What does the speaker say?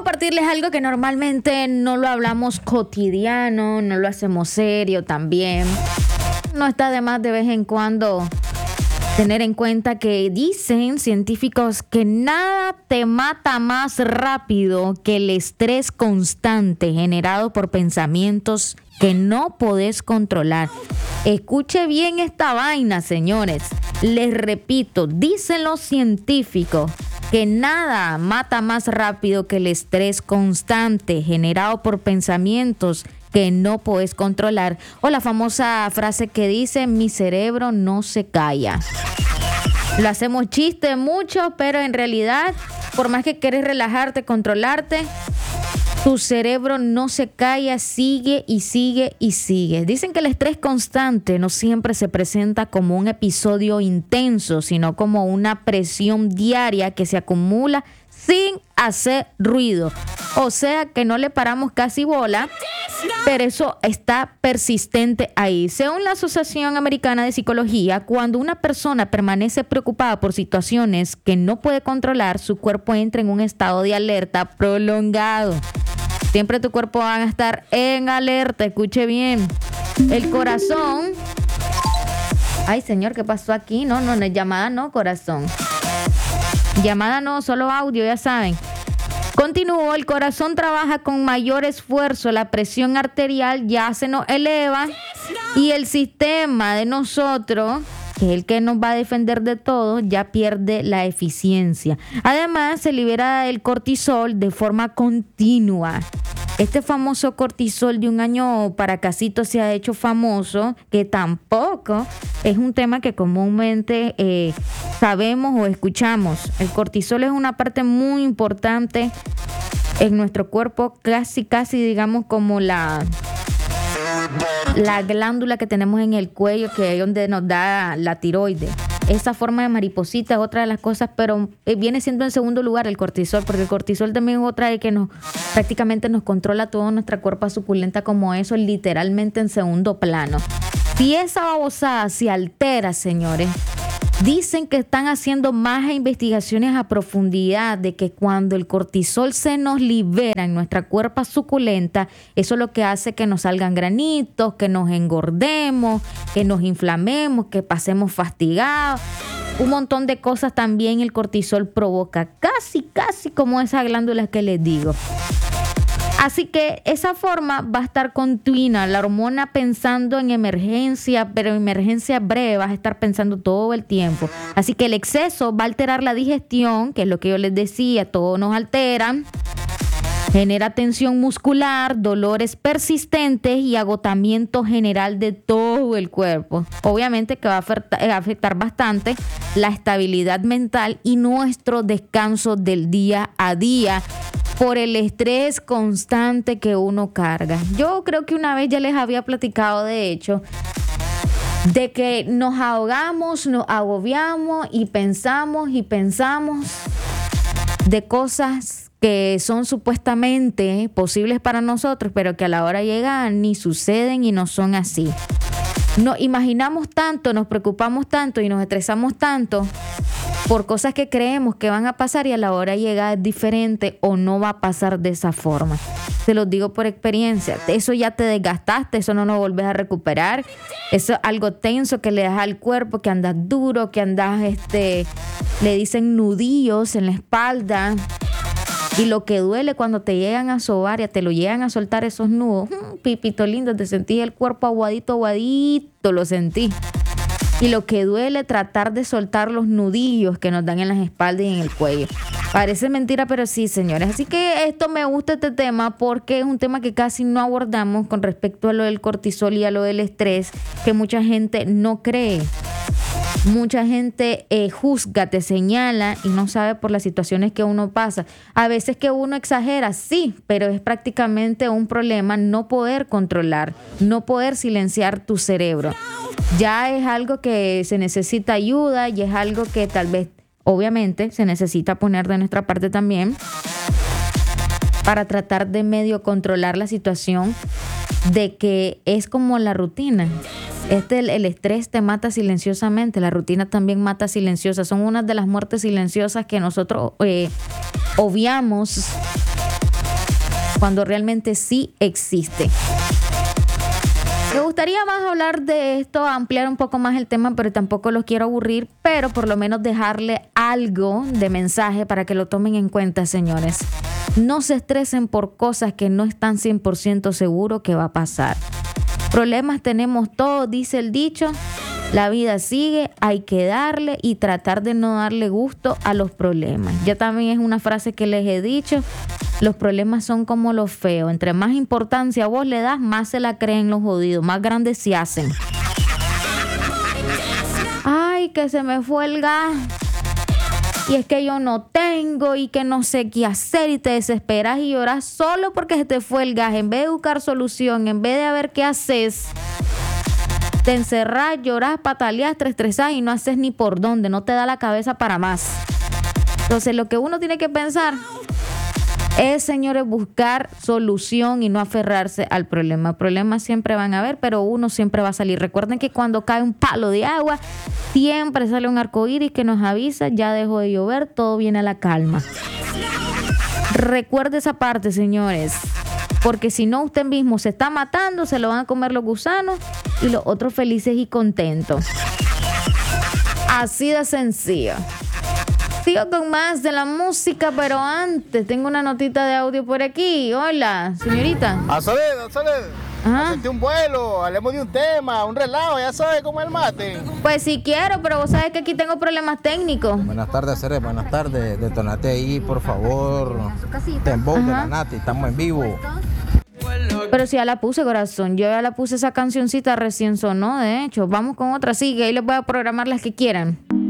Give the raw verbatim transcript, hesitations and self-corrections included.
compartirles algo que normalmente no lo hablamos cotidiano, no lo hacemos serio también. No está de más de vez en cuando tener en cuenta que dicen científicos que nada te mata más rápido que el estrés constante generado por pensamientos que no podés controlar. Escuche bien esta vaina, señores. Les repito, dicen los científicos que nada mata más rápido que el estrés constante generado por pensamientos que no podés controlar, o la famosa frase que dice: mi cerebro no se calla. Lo hacemos chiste mucho, pero en realidad, por más que querés relajarte, controlarte, tu cerebro no se calla, sigue y sigue y sigue. Dicen que el estrés constante no siempre se presenta como un episodio intenso, sino como una presión diaria que se acumula sin hacer ruido. O sea que no le paramos casi bola, pero eso está persistente ahí. Según la Asociación Americana de Psicología, cuando una persona permanece preocupada por situaciones que no puede controlar, su cuerpo entra en un estado de alerta prolongado. Siempre tu cuerpo va a estar en alerta, escuche bien. El corazón... Ay, señor, ¿qué pasó aquí? No, no, no es llamada, no, corazón. Llamada no, solo audio, ya saben. Continúo, el corazón trabaja con mayor esfuerzo, la presión arterial ya se nos eleva y el sistema de nosotros, que es el que nos va a defender de todo, ya pierde la eficiencia. Además, se libera el cortisol de forma continua. Este famoso cortisol de un año para casito se ha hecho famoso, que tampoco es un tema que comúnmente eh, sabemos o escuchamos. El cortisol es una parte muy importante en nuestro cuerpo, casi, casi digamos como la... la glándula que tenemos en el cuello, que es donde nos da la tiroides. Esa forma de mariposita es otra de las cosas, pero viene siendo en segundo lugar el cortisol, porque el cortisol también es otra de que nos prácticamente nos controla toda nuestra cuerpo suculenta, como eso, literalmente en segundo plano. Si esa babosada se altera, señores, dicen que están haciendo más investigaciones a profundidad de que cuando el cortisol se nos libera en nuestra cuerpa suculenta, eso es lo que hace que nos salgan granitos, que nos engordemos, que nos inflamemos, que pasemos fastigados. Un montón de cosas también el cortisol provoca, casi, casi como esas glándulas que les digo. Así que esa forma va a estar continua, la hormona pensando en emergencia, pero en emergencia breve vas a estar pensando todo el tiempo. Así que el exceso va a alterar la digestión, que es lo que yo les decía, todo nos altera. Genera tensión muscular, dolores persistentes y agotamiento general de todo el cuerpo. Obviamente que va a afectar, a afectar bastante la estabilidad mental y nuestro descanso del día a día, por el estrés constante que uno carga. Yo creo que una vez ya les había platicado, de hecho, de que nos ahogamos, nos agobiamos y pensamos y pensamos de cosas que son supuestamente posibles para nosotros, pero que a la hora llegan ni suceden y no son así. Nos imaginamos tanto, nos preocupamos tanto y nos estresamos tanto por cosas que creemos que van a pasar y a la hora llega es diferente o no va a pasar de esa forma. Te lo digo por experiencia. Eso ya te desgastaste, eso no lo volvés a recuperar. Eso es algo tenso que le das al cuerpo, que andas duro, que andas, este, le dicen nudillos en la espalda. Y lo que duele cuando te llegan a sobar, ya te lo llegan a soltar esos nudos. Mm, pipito lindo, te sentís el cuerpo aguadito, aguadito, lo sentí. Y lo que duele, tratar de soltar los nudillos que nos dan en las espaldas y en el cuello. Parece mentira, pero sí, señores. Así que esto me gusta este tema porque es un tema que casi no abordamos con respecto a lo del cortisol y a lo del estrés, que mucha gente no cree. Mucha gente eh, juzga, te señala y no sabe por las situaciones que uno pasa. A veces que uno exagera, sí, pero es prácticamente un problema no poder controlar, no poder silenciar tu cerebro. Ya es algo que se necesita ayuda y es algo que tal vez, obviamente, se necesita poner de nuestra parte también para tratar de medio controlar la situación, de que es como la rutina. Este, el, el estrés te mata silenciosamente, la rutina también mata silenciosa. Son unas de las muertes silenciosas que nosotros eh, obviamos cuando realmente sí existe. Me gustaría más hablar de esto, ampliar un poco más el tema, pero tampoco los quiero aburrir, pero por lo menos dejarle algo de mensaje para que lo tomen en cuenta, señores. No se estresen por cosas que no están cien por ciento seguros que va a pasar. Problemas tenemos todos, dice el dicho. La vida sigue, hay que darle y tratar de no darle gusto a los problemas. Ya también es una frase que les he dicho. Los problemas son como los feos. Entre más importancia vos le das, más se la creen los jodidos, más grandes se hacen. Ay, que se me fue el gas. Y es que yo no tengo y que no sé qué hacer y te desesperas y lloras solo porque se te fue el gas. En vez de buscar solución, en vez de ver qué haces, te encerrás, llorás, pataleás, te estresás y no haces ni por dónde. No te da la cabeza para más. Entonces, lo que uno tiene que pensar es, señores, buscar solución y no aferrarse al problema. Problemas siempre van a haber, pero uno siempre va a salir. Recuerden que cuando cae un palo de agua, siempre sale un arcoíris que nos avisa, ya dejó de llover, todo viene a la calma. Recuerde esa parte, señores, porque si no, usted mismo se está matando, se lo van a comer los gusanos y los otros felices y contentos. Así de sencillo. Sigo con más de la música, pero antes tengo una notita de audio por aquí. Hola, señorita. A Soledad, a Soledad. Hacerte un vuelo, hablemos de un tema, un relajo, ya sabes cómo es el mate. Pues sí quiero, pero vos sabés que aquí tengo problemas técnicos. Buenas tardes, Cere, buenas tardes. Detonate ahí, por favor. Tembo de la Nati, estamos en vivo. Pero si ya la puse, corazón. Yo ya la puse, esa cancioncita recién sonó, de hecho. Vamos con otra, sigue, ahí les voy a programar las que quieran.